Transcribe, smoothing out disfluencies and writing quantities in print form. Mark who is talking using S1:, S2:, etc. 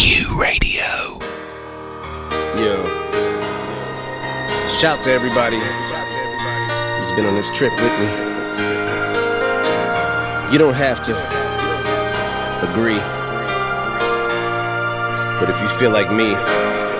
S1: Q Radio.
S2: Yo. Shout to everybody who's been on this trip with me. You don't have to agree, but if you feel like me,